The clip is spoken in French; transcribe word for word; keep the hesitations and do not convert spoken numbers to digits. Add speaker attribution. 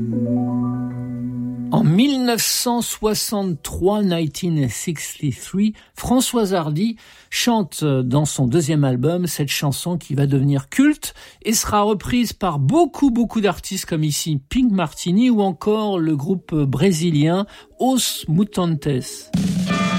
Speaker 1: En dix-neuf cent soixante-trois, dix-neuf cent soixante-trois, Françoise Hardy chante dans son deuxième album cette chanson qui va devenir culte et sera reprise par beaucoup, beaucoup d'artistes comme ici Pink Martini ou encore le groupe brésilien Os Mutantes.